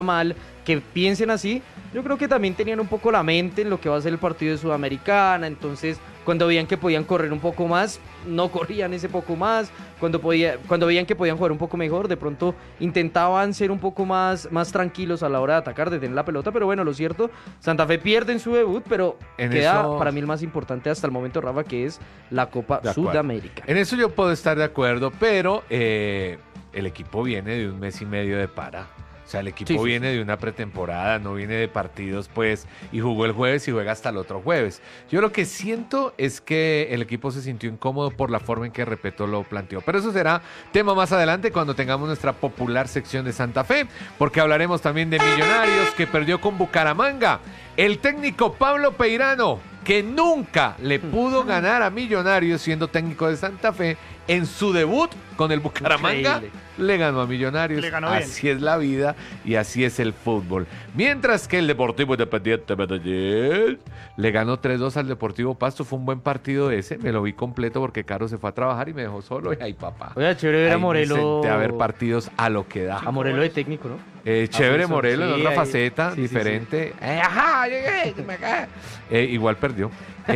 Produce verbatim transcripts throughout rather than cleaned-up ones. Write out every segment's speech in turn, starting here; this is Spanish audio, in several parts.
mal, que piensen así. Yo creo que también tenían un poco la mente en lo que va a ser el partido de Sudamericana, entonces cuando veían que podían correr un poco más, no corrían ese poco más, cuando, podía, cuando veían que podían jugar un poco mejor, de pronto intentaban ser un poco más, más tranquilos a la hora de atacar, de tener la pelota, pero bueno, lo cierto, Santa Fe pierde en su debut, pero en queda eso... para mí el más importante hasta el momento, Rafa, que es la Copa Sudamérica. En eso yo puedo estar de acuerdo, pero eh, el equipo viene de un mes y medio de para. O sea, el equipo sí, sí, viene sí. de una pretemporada, no viene de partidos, pues, y jugó el jueves y juega hasta el otro jueves. Yo lo que siento es que el equipo se sintió incómodo por la forma en que Repetto lo planteó. Pero eso será tema más adelante cuando tengamos nuestra popular sección de Santa Fe, porque hablaremos también de Millonarios, que perdió con Bucaramanga. El técnico Pablo Peirano, que nunca le pudo ganar a Millonarios siendo técnico de Santa Fe, en su debut con el Bucaramanga, increíble. Le ganó a Millonarios. Le ganó así bien. Es la vida y así es el fútbol. Mientras que el Deportivo Independiente Medellín le ganó tres dos al Deportivo Pasto. Fue un buen partido ese. Me lo vi completo porque Caro se fue a trabajar y me dejó solo. Y ay, papá. Oye, chévere ver a Morelos. De haber partidos a lo que da. A Morelos de técnico, ¿no? Eh, chévere Morelos, sí, en otra ahí, faceta, sí, diferente. Sí, sí. Eh, ajá, llegué, me cae. Eh, igual perdió.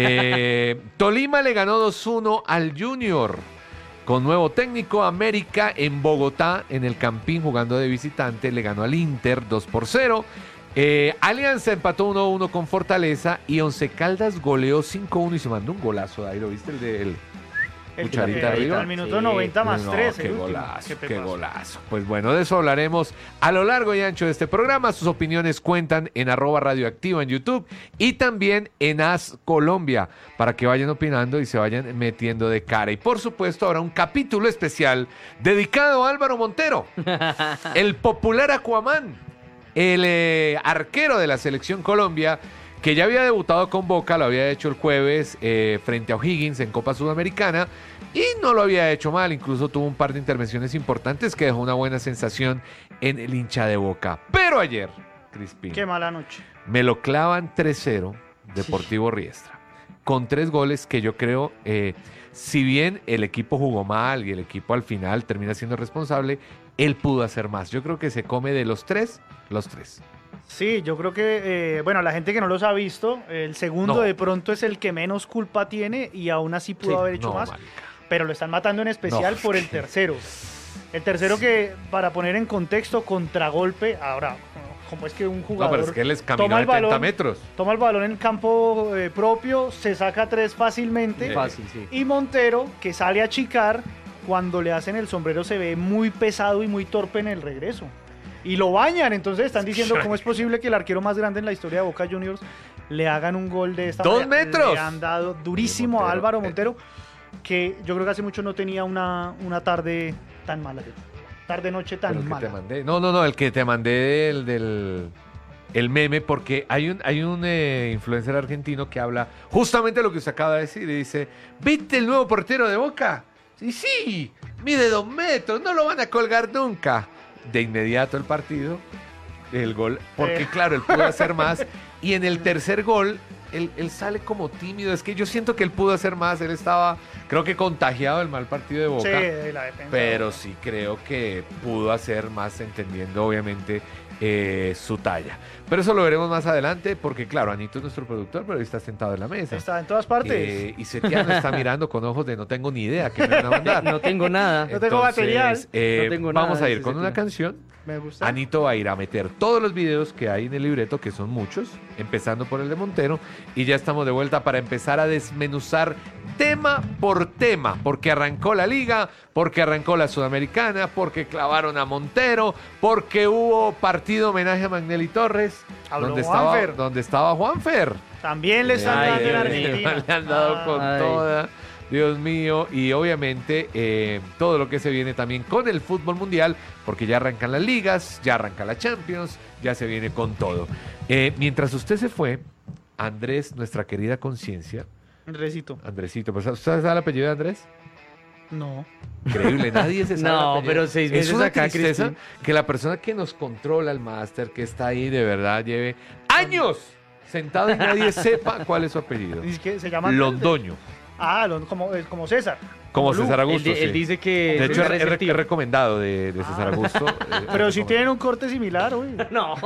Eh, Tolima le ganó dos uno al Junior. Con nuevo técnico, América en Bogotá, en el Campín, jugando de visitante, le ganó al Inter dos por cero. Eh, Alianza empató uno uno con Fortaleza y Once Caldas goleó cinco uno y se mandó un golazo, Dairo, ¿viste el de él? El Cucharita arriba. Al minuto sí. noventa más no, tres. Qué golazo, qué, qué golazo. Pues bueno, de eso hablaremos a lo largo y ancho de este programa. Sus opiniones cuentan en arroba radioactivo en YouTube y también en As Colombia, para que vayan opinando y se vayan metiendo de cara. Y por supuesto, habrá un capítulo especial dedicado a Álvaro Montero, el popular Aquaman, el eh, arquero de la Selección Colombia, que ya había debutado con Boca, lo había hecho el jueves eh, frente a O'Higgins en Copa Sudamericana y no lo había hecho mal, incluso tuvo un par de intervenciones importantes que dejó una buena sensación en el hincha de Boca. Pero ayer, Crispín, qué mala noche, me lo clavan tres cero Deportivo sí. Riestra, con tres goles que yo creo, eh, si bien el equipo jugó mal y el equipo al final termina siendo responsable, él pudo hacer más. Yo creo que se come de los tres, los tres. Sí, yo creo que, eh, bueno, la gente que no los ha visto, el segundo no. de pronto es el que menos culpa tiene y aún así pudo sí, haber hecho no, más, marica. Pero lo están matando en especial no, por el tercero. El tercero que, para poner en contexto, contragolpe, ahora, como es que un jugador no, pero es que él les caminó de treinta metros. Toma el balón en el campo eh, propio, se saca tres fácilmente, Fácil, sí. y Montero, que sale a achicar, cuando le hacen el sombrero se ve muy pesado y muy torpe en el regreso. Y lo bañan, entonces están diciendo cómo es posible que el arquero más grande en la historia de Boca Juniors le hagan un gol de esta ¡Dos manera. metros! Le han dado durísimo Montero, a Álvaro Montero, que yo creo que hace mucho no tenía una, una tarde tan mala, tarde-noche tan el mala. Que te mandé. No, no, no, el que te mandé del, del el meme, porque hay un, hay un eh, influencer argentino que habla justamente lo que usted acaba de decir y dice, ¿viste el nuevo portero de Boca? Sí, sí, mide dos metros, no lo van a colgar nunca. De inmediato el partido, el gol, porque eh. claro, él pudo hacer más, y en el tercer gol, él, él sale como tímido, es que yo siento que él pudo hacer más, él estaba, creo que contagiado del mal partido de Boca, sí, de la defensa, pero sí creo que pudo hacer más, entendiendo obviamente eh, su talla. Pero eso lo veremos más adelante, porque claro, Anito es nuestro productor, pero está sentado en la mesa. Está en todas partes. Eh, y Setiano está mirando con ojos de no tengo ni idea qué me van a mandar. No tengo nada. No tengo material. Eh, no tengo vamos nada, a ir con una canción. Me gusta. Anito va a ir a meter todos los videos que hay en el libreto, que son muchos, empezando por el de Montero, y ya estamos de vuelta para empezar a desmenuzar tema por tema, porque arrancó la Liga, porque arrancó la Sudamericana, porque clavaron a Montero, porque hubo partido homenaje a Magnelli Torres, donde estaba, donde estaba Juanfer. También le están dando en Argentina. Le han dado ah, con ay. toda... Dios mío, y obviamente eh, todo lo que se viene también con el fútbol mundial, porque ya arrancan las ligas, ya arranca la Champions, ya se viene con todo. Eh, mientras usted se fue, Andrés, nuestra querida conciencia. Andresito. Andresito, ¿pues ¿usted sabe el apellido de Andrés? No. Increíble, nadie se sabe. No, pero seis meses es una acá, tristeza Crispín. Que la persona que nos controla el máster, que está ahí de verdad, lleve años sentado y nadie sepa cuál es su apellido. Es que se llama Londoño. Ah, como, como César. Como César Augusto, él, sí. él dice que... De hecho, César es, es re- es recomendado de, de César Augusto. eh, Pero sí recomendado. tienen un corte similar, uy. No.